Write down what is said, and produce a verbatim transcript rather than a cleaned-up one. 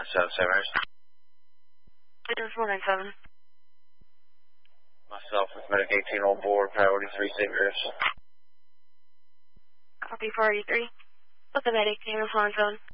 seven seven. Victor four nine seven. Myself with Medic eighteen on board, priority three Sabres. Copy four eighty-three. With the Medic eighteen on four nine seven.